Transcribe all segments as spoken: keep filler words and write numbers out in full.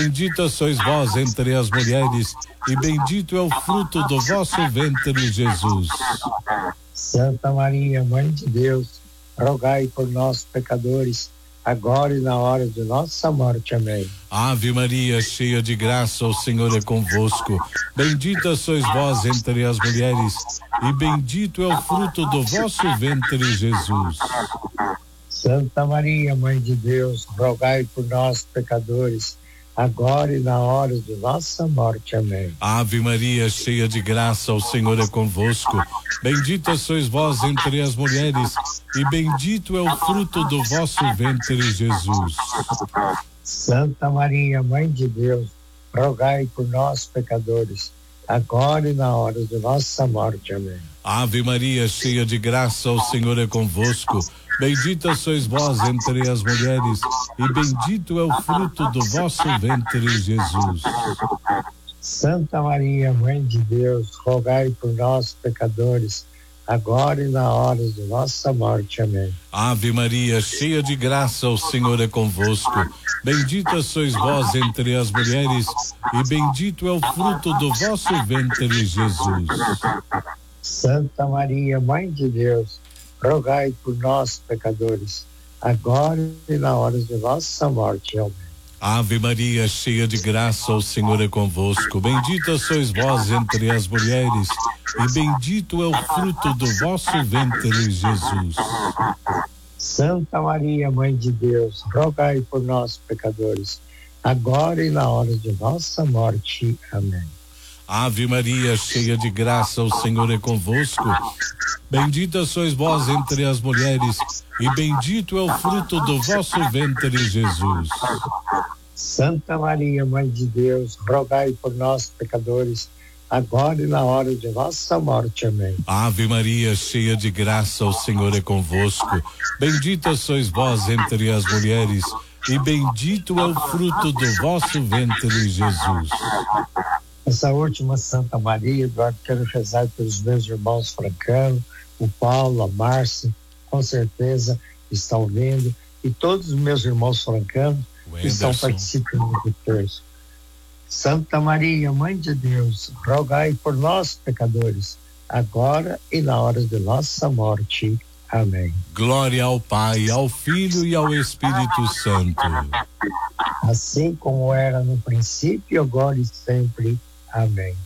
Bendita sois vós entre as mulheres, e bendito é o fruto do vosso ventre, Jesus. Santa Maria, Mãe de Deus, rogai por nós, pecadores, agora e na hora de nossa morte. Amém. Ave Maria, cheia de graça, o Senhor é convosco. Bendita sois vós entre as mulheres, e bendito é o fruto do vosso ventre, Jesus. Santa Maria, Mãe de Deus, rogai por nós, pecadores, agora e na hora de nossa morte. Amém. Ave Maria, cheia de graça, o Senhor é convosco. Bendita sois vós entre as mulheres, e bendito é o fruto do vosso ventre, Jesus. Santa Maria, Mãe de Deus, rogai por nós, pecadores, agora e na hora de nossa morte. Amém. Ave Maria, cheia de graça, o Senhor é convosco. Bendita sois vós entre as mulheres, e bendito é o fruto do vosso ventre, Jesus. Santa Maria, Mãe de Deus, rogai por nós, pecadores, agora e na hora de nossa morte. Amém. Ave Maria, cheia de graça, o Senhor é convosco. Bendita sois vós entre as mulheres, e bendito é o fruto do vosso ventre, Jesus. Santa Maria, Mãe de Deus, rogai por nós, pecadores, agora e na hora de nossa morte. Amém. Ave Maria, cheia de graça, o Senhor é convosco. Bendita sois vós entre as mulheres, e bendito é o fruto do vosso ventre, Jesus. Santa Maria, Mãe de Deus, rogai por nós, pecadores, agora e na hora de nossa morte. Amém. Ave Maria, cheia de graça, o Senhor é convosco. Bendita sois vós entre as mulheres, e bendito é o fruto do vosso ventre, Jesus. Santa Maria, Mãe de Deus, rogai por nós, pecadores, agora e na hora de nossa morte. Amém. Ave Maria, cheia de graça, o Senhor é convosco. Bendita sois vós entre as mulheres, e bendito é o fruto do vosso ventre, Jesus. Essa última Santa Maria, Eduardo, quero rezar pelos meus irmãos francanos, o Paulo, a Márcia, com certeza estão ouvindo, e todos os meus irmãos francanos que estão participando do terço. Santa Maria, Mãe de Deus, rogai por nós, pecadores, agora e na hora de nossa morte. Amém. Glória ao Pai, ao Filho e ao Espírito Santo. Assim como era no princípio, agora e sempre. Amém.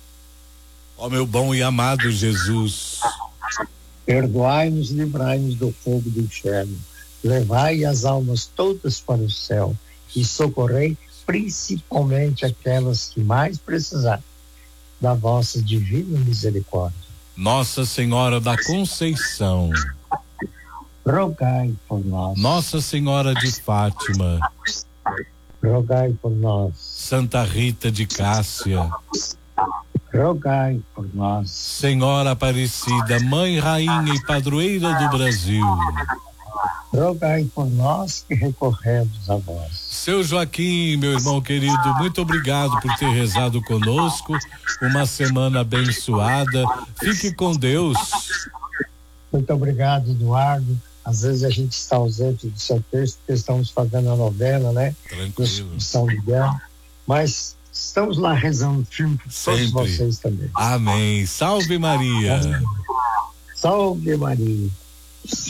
Ó meu bom e amado Jesus, perdoai-nos e livrai-nos do fogo do inferno, levai as almas todas para o céu e socorrei principalmente aquelas que mais precisarem da vossa divina misericórdia. Nossa Senhora da Conceição, rogai por nós. Nossa Senhora de Fátima, rogai por nós. Santa Rita de Cássia, rogai por nós. Senhora Aparecida, Mãe, Rainha e Padroeira do Brasil, rogai por nós que recorremos a vós. Seu Joaquim, meu irmão querido, muito obrigado por ter rezado conosco, uma semana abençoada, fique com Deus. Muito obrado, Eduardo. Às vezes a gente está ausente do seu texto porque estamos fazendo a novela, né? Tranquilo. De São Miguel, mas estamos lá rezando firme por todos vocês também. Amém. Salve Maria. Amém. Salve Maria.